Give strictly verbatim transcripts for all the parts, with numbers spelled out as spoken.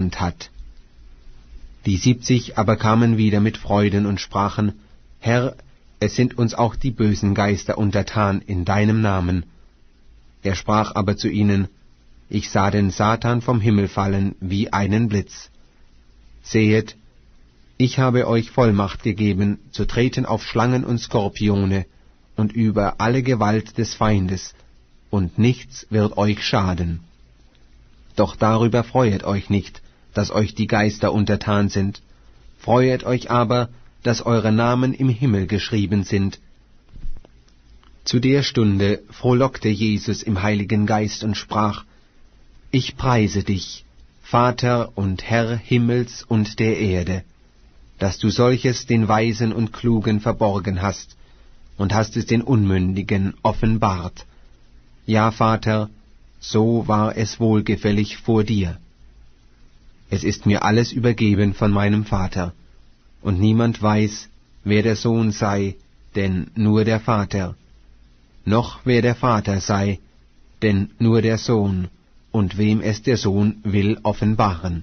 geordnet hat. Die siebzig aber kamen wieder mit Freuden und sprachen, Herr, es sind uns auch die bösen Geister untertan in deinem Namen. Er sprach aber zu ihnen, ich sah den Satan vom Himmel fallen wie einen Blitz. Sehet, ich habe euch Vollmacht gegeben, zu treten auf Schlangen und Skorpione und über alle Gewalt des Feindes, und nichts wird euch schaden. Doch darüber freuet euch nicht, dass euch die Geister untertan sind, freuet euch aber, dass eure Namen im Himmel geschrieben sind. Zu der Stunde frohlockte Jesus im Heiligen Geist und sprach, Ich preise dich, Vater und Herr Himmels und der Erde, dass du solches den Weisen und Klugen verborgen hast und hast es den Unmündigen offenbart. Ja, Vater, so war es wohlgefällig vor dir. Es ist mir alles übergeben von meinem Vater, und niemand weiß, wer der Sohn sei, denn nur der Vater, noch wer der Vater sei, denn nur der Sohn, und wem es der Sohn will offenbaren.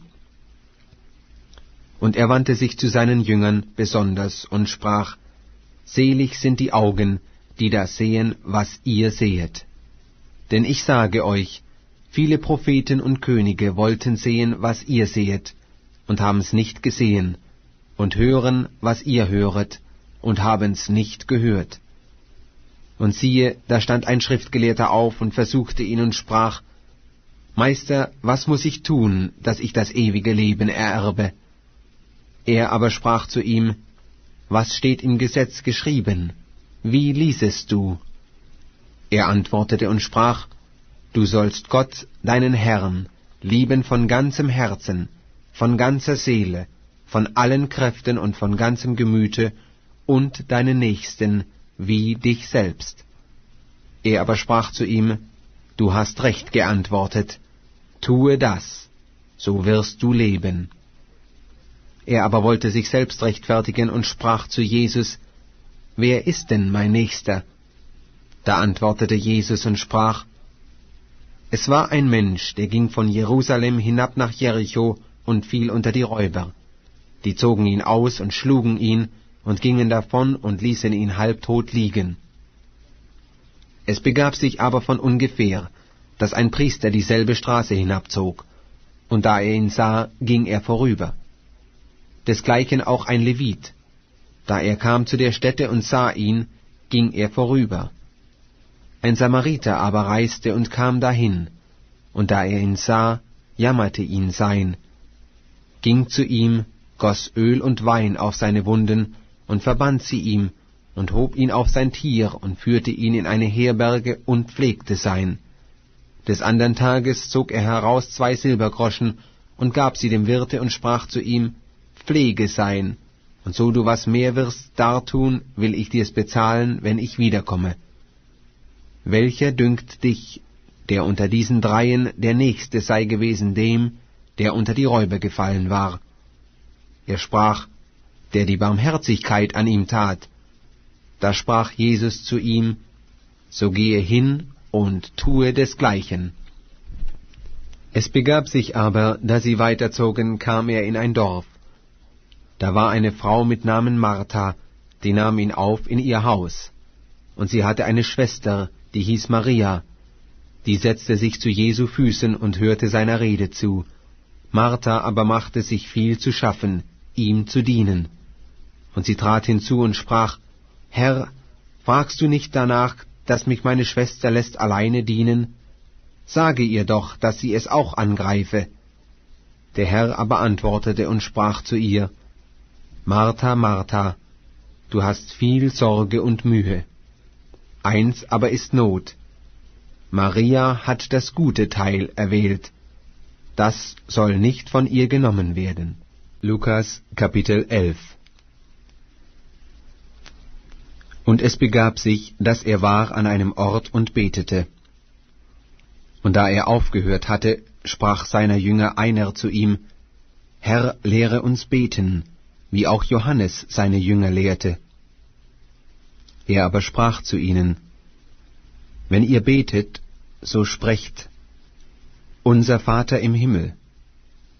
Und er wandte sich zu seinen Jüngern besonders und sprach, Selig sind die Augen, die da sehen, was ihr sehet. Denn ich sage euch, viele Propheten und Könige wollten sehen, was ihr sehet, und haben's nicht gesehen, und hören, was ihr höret, und haben's nicht gehört. Und siehe, da stand ein Schriftgelehrter auf und versuchte ihn und sprach, Meister, was muß ich tun, dass ich das ewige Leben ererbe? Er aber sprach zu ihm, Was steht im Gesetz geschrieben? Wie liesest du? Er antwortete und sprach, Du sollst Gott, deinen Herrn, lieben von ganzem Herzen, von ganzer Seele, von allen Kräften und von ganzem Gemüte und deinen Nächsten wie dich selbst. Er aber sprach zu ihm, Du hast recht geantwortet, tue das, so wirst du leben. Er aber wollte sich selbst rechtfertigen und sprach zu Jesus, Wer ist denn mein Nächster? Da antwortete Jesus und sprach, Es war ein Mensch, der ging von Jerusalem hinab nach Jericho und fiel unter die Räuber. Die zogen ihn aus und schlugen ihn und gingen davon und ließen ihn halbtot liegen. Es begab sich aber von ungefähr, dass ein Priester dieselbe Straße hinabzog, und da er ihn sah, ging er vorüber. Desgleichen auch ein Levit. Da er kam zu der Stätte und sah ihn, ging er vorüber. Ein Samariter aber reiste und kam dahin, und da er ihn sah, jammerte ihn sein, ging zu ihm, goss Öl und Wein auf seine Wunden und verband sie ihm und hob ihn auf sein Tier und führte ihn in eine Herberge und pflegte sein. Des andern Tages zog er heraus zwei Silbergroschen und gab sie dem Wirte und sprach zu ihm, Pflege sein, und so du was mehr wirst dartun, will ich dir's bezahlen, wenn ich wiederkomme. Welcher dünkt dich, der unter diesen dreien der Nächste sei gewesen dem, der unter die Räuber gefallen war? Er sprach, der die Barmherzigkeit an ihm tat. Da sprach Jesus zu ihm, so gehe hin und tue desgleichen. Es begab sich aber, da sie weiterzogen, kam er in ein Dorf. Da war eine Frau mit Namen Martha, die nahm ihn auf in ihr Haus. Und sie hatte eine Schwester, die hieß Maria, die setzte sich zu Jesu Füßen und hörte seiner Rede zu. Martha aber machte sich viel zu schaffen, ihm zu dienen. Und sie trat hinzu und sprach, Herr, fragst du nicht danach, dass mich meine Schwester lässt alleine dienen? Sage ihr doch, dass sie es auch angreife. Der Herr aber antwortete und sprach zu ihr, Martha, Martha, du hast viel Sorge und Mühe. Eins aber ist Not. Maria hat das gute Teil erwählt. Das soll nicht von ihr genommen werden. Lukas Kapitel elf. Und es begab sich, dass er war an einem Ort und betete. Und da er aufgehört hatte, sprach seiner Jünger einer zu ihm, Herr, lehre uns beten, wie auch Johannes seine Jünger lehrte. Er aber sprach zu ihnen, Wenn ihr betet, so sprecht, Unser Vater im Himmel,